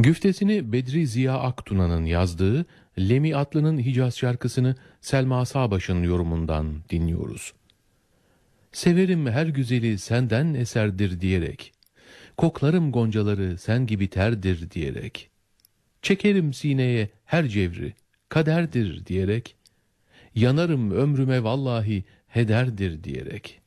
Güftesini Bedri Ziya Aktuna'nın yazdığı Lemi Atlı'nın Hicaz şarkısını Selma Sağbaş'ın yorumundan dinliyoruz. Severim her güzeli senden eserdir diyerek, koklarım goncaları sen gibi terdir diyerek, çekerim sineye her cevri kaderdir diyerek, yanarım ömrüme vallahi hederdir diyerek.